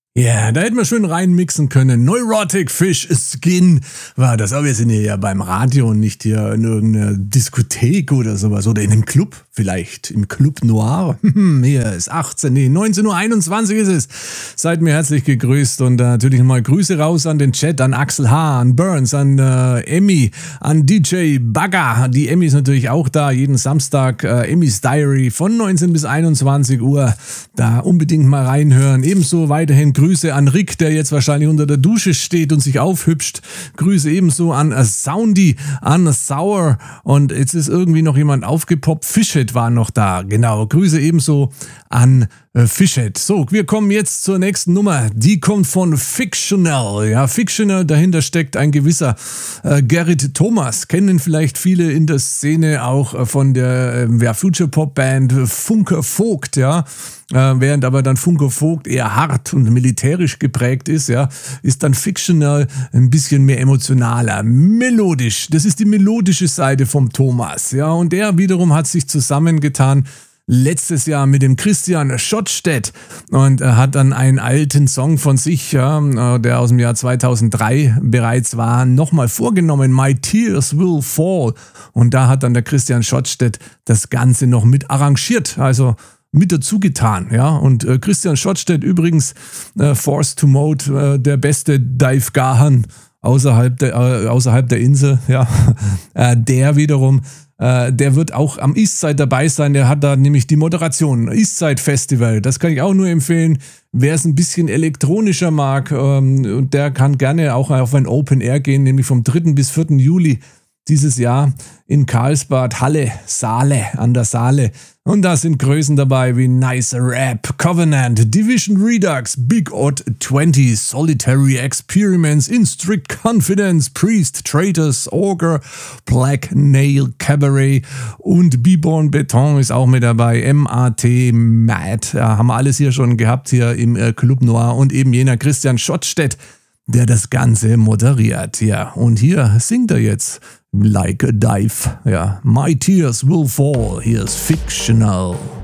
Ja, da hätten wir schön reinmixen können. Neurotic Fish Skin war das. Aber wir sind hier ja beim Radio und nicht hier in irgendeiner Diskothek oder sowas. Oder in einem Club vielleicht. Im Club Noir. Hier ist 19:21 Uhr ist es. Seid mir herzlich gegrüßt und natürlich nochmal Grüße raus an den Chat, an Axel H., an Burns, an Emmy, an DJ Bagger. Die Emmy ist natürlich auch da, jeden Samstag. Emmys Diary von 19 bis 21 Uhr. Da unbedingt mal reinhören. Ebenso weiterhin Grüße an Rick, der jetzt wahrscheinlich unter der Dusche steht und sich aufhübscht. Grüße ebenso an Soundy, an Sour und jetzt ist irgendwie noch jemand aufgepoppt. Fishhead war noch da, genau. Grüße ebenso an Fishhead. So, wir kommen jetzt zur nächsten Nummer. Die kommt von Fictional. Ja, Fictional, dahinter steckt ein gewisser Gerrit Thomas. Kennen vielleicht viele in der Szene auch von der Future Pop Band Funker Vogt, ja. Während aber dann Funker Vogt eher hart und militärisch geprägt ist, ja, ist dann Fictional ein bisschen mehr emotionaler, melodisch. Das ist die melodische Seite vom Thomas, ja, und der wiederum hat sich zusammengetan letztes Jahr mit dem Christian Schottstedt und hat dann einen alten Song von sich, ja, der aus dem Jahr 2003 bereits war, nochmal vorgenommen, My Tears Will Fall, und da hat dann der Christian Schottstedt das Ganze noch mit arrangiert, also mit dazu getan, ja, und Christian Schottstedt übrigens Forced to Mode, der beste Dive Gahan außerhalb der Insel, ja, der wiederum, der wird auch am Eastside dabei sein, der hat da nämlich die Moderation, Eastside Festival, das kann ich auch nur empfehlen, wer es ein bisschen elektronischer mag, und der kann gerne auch auf ein Open Air gehen, nämlich vom 3. bis 4. Juli dieses Jahr in Karlsbad, Halle, Saale, an der Saale. Und da sind Größen dabei wie Nice Rap, Covenant, Division Redux, Big Odd 20, Solitary Experiments, In Strict Confidence, Priest, Traitors, Augur, Black Nail Cabaret und Beborn Beton ist auch mit dabei, MAT, Mad, ja, haben wir alles hier schon gehabt hier im Club Noir und eben jener Christian Schottstedt, der das Ganze moderiert, ja. Und hier singt er jetzt Like a Dive, ja. My Tears Will Fall, here's Fictional.